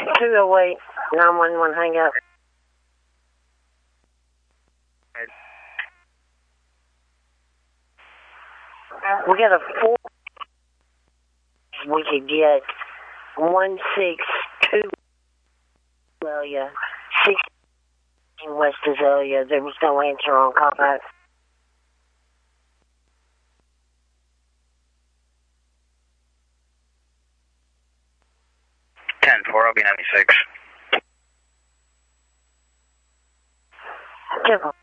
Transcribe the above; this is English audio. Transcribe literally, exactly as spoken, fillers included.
two oh eight, nine one one, hang up. We got a four we could get one six two Azalea, sixteen West Azalea. There was no answer on callback. ten four, I'll be ninety-six. Simple.